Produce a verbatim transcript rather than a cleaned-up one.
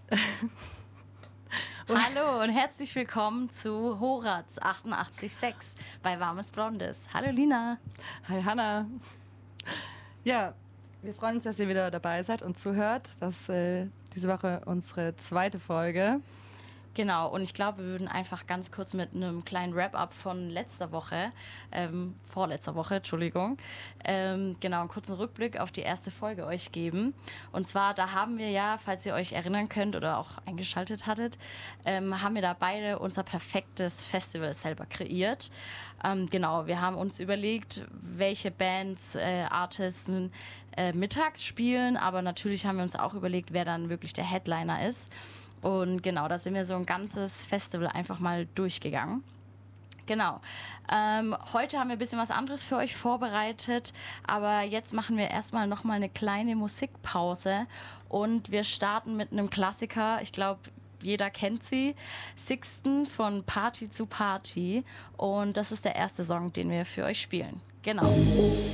Hallo und herzlich willkommen zu Horaz achtundachtzig Komma sechs bei Warmes Blondes. Hallo Lina. Hi Hanna. Ja, wir freuen uns, dass ihr wieder dabei seid und zuhört. Das ist äh, diese Woche unsere zweite Folge. Genau, und ich glaube, wir würden einfach ganz kurz mit einem kleinen Wrap-up von letzter Woche, ähm, vorletzter Woche, Entschuldigung, ähm, genau, einen kurzen Rückblick auf die erste Folge euch geben. Und zwar, da haben wir ja, falls ihr euch erinnern könnt oder auch eingeschaltet hattet, ähm, haben wir da beide unser perfektes Festival selber kreiert. Ähm, genau, wir haben uns überlegt, welche Bands, äh, Artisten äh, mittags spielen, aber natürlich haben wir uns auch überlegt, wer dann wirklich der Headliner ist. Und genau, da sind wir so ein ganzes Festival einfach mal durchgegangen. Genau. Ähm, heute haben wir ein bisschen was anderes für euch vorbereitet, aber jetzt machen wir erstmal nochmal eine kleine Musikpause und wir starten mit einem Klassiker. Ich glaube, jeder kennt sie. Sixten von Party zu Party und das ist der erste Song, den wir für euch spielen. Genau.